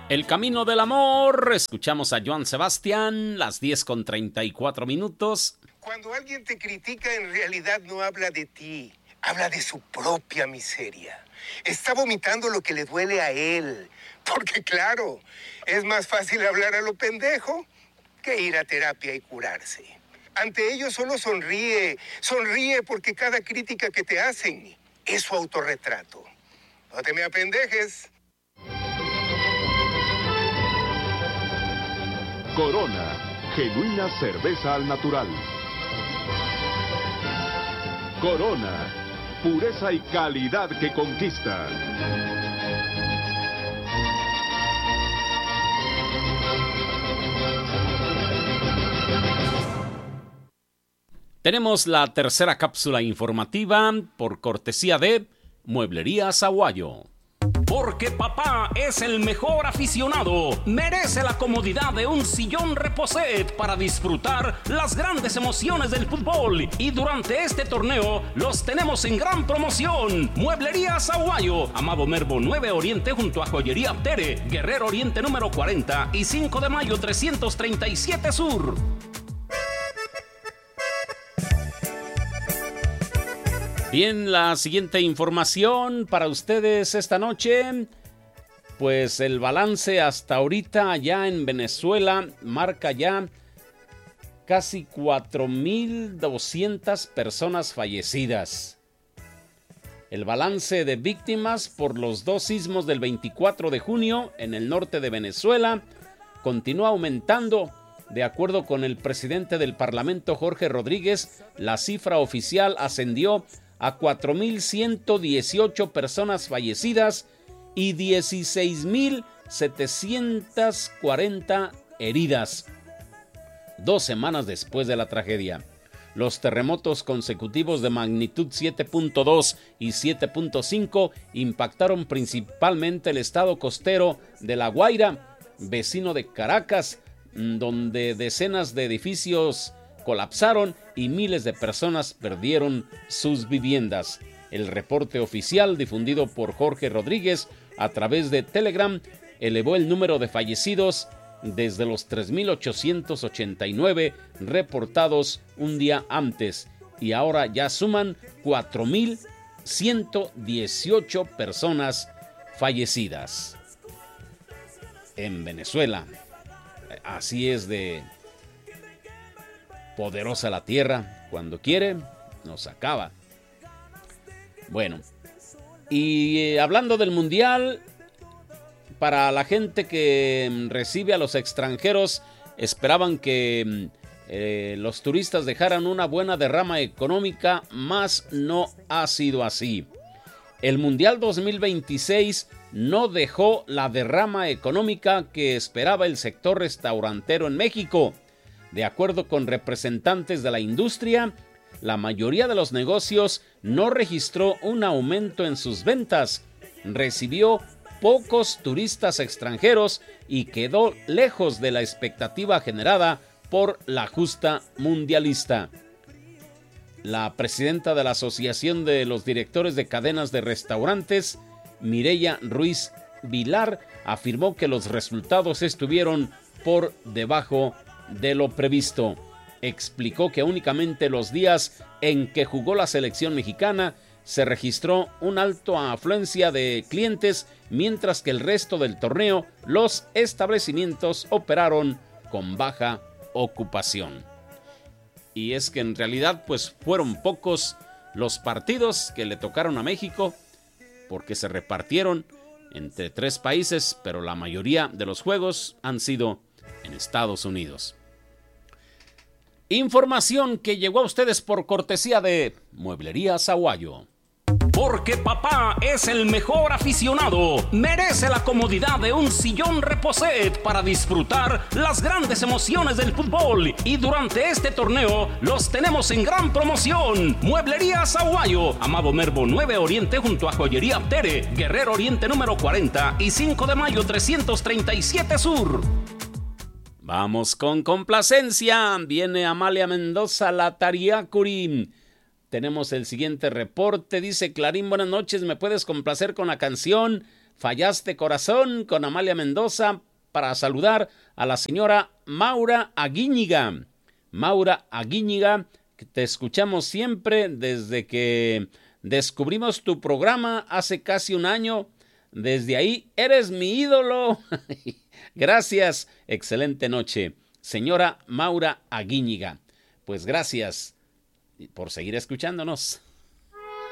El camino del amor. Escuchamos a Joan Sebastián, las 10:34. Cuando alguien te critica, en realidad no habla de ti, habla de su propia miseria. Está vomitando lo que le duele a él. Porque claro, es más fácil hablar a lo pendejo que ir a terapia y curarse. Ante ellos solo sonríe. Sonríe porque cada crítica que te hacen es su autorretrato. No te me apendejes. Corona, genuina cerveza al natural. Corona, pureza y calidad que conquista. Tenemos la tercera cápsula informativa por cortesía de Mueblerías Aguayo. Porque papá es el mejor aficionado, merece la comodidad de un sillón Reposet para disfrutar las grandes emociones del fútbol. Y durante este torneo los tenemos en gran promoción. Mueblerías Aguayo, Amado Nervo 9 Oriente junto a Joyería Aptere, Guerrero Oriente número 40 y 5 de mayo 337 Sur. Bien, la siguiente información para ustedes esta noche, pues el balance hasta ahorita allá en Venezuela marca ya casi 4,200 personas fallecidas. El balance de víctimas por los dos sismos del 24 de junio en el norte de Venezuela continúa aumentando. De acuerdo con el presidente del Parlamento, Jorge Rodríguez, la cifra oficial ascendió a 4,118 personas fallecidas y 16,740 heridas. 2 semanas después de la tragedia, los terremotos consecutivos de magnitud 7.2 y 7.5 impactaron principalmente el estado costero de La Guaira, vecino de Caracas, donde decenas de edificios colapsaron y miles de personas perdieron sus viviendas. El reporte oficial difundido por Jorge Rodríguez a través de Telegram elevó el número de fallecidos desde los 3,889 reportados un día antes y ahora ya suman 4,118 personas fallecidas. En Venezuela, así es de poderosa la tierra, cuando quiere, nos acaba. Bueno, y hablando del mundial, para la gente que recibe a los extranjeros, esperaban que los turistas dejaran una buena derrama económica, mas no ha sido así. El Mundial 2026 no dejó la derrama económica que esperaba el sector restaurantero en México. De acuerdo con representantes de la industria, la mayoría de los negocios no registró un aumento en sus ventas, recibió pocos turistas extranjeros y quedó lejos de la expectativa generada por la justa mundialista. La presidenta de la Asociación de los Directores de Cadenas de Restaurantes, Mireya Ruiz Vilar, afirmó que los resultados estuvieron por debajo de lo previsto. Explicó que únicamente los días en que jugó la selección mexicana se registró una alta afluencia de clientes, mientras que el resto del torneo los establecimientos operaron con baja ocupación. Y es que en realidad pues fueron pocos los partidos que le tocaron a México, porque se repartieron entre 3 países, pero la mayoría de los juegos han sido en Estados Unidos. Información que llegó a ustedes por cortesía de Mueblerías Aguayo. Porque papá es el mejor aficionado, merece la comodidad de un sillón Reposet para disfrutar las grandes emociones del fútbol. Y durante este torneo los tenemos en gran promoción. Mueblerías Aguayo, Amado Nervo 9 Oriente junto a Joyería Aptere, Guerrero Oriente número 40 y 5 de mayo 337 Sur. Vamos con complacencia. Viene Amalia Mendoza, la Tariacuri. Tenemos el siguiente reporte. Dice Clarín, buenas noches, ¿me puedes complacer con la canción Fallaste Corazón con Amalia Mendoza para saludar a la señora Maura Aguíñiga. Maura Aguíñiga, que te escuchamos siempre desde que descubrimos tu programa hace casi un año. Desde ahí eres mi ídolo. Gracias, excelente noche. Señora Maura Aguíñiga, pues gracias por seguir escuchándonos.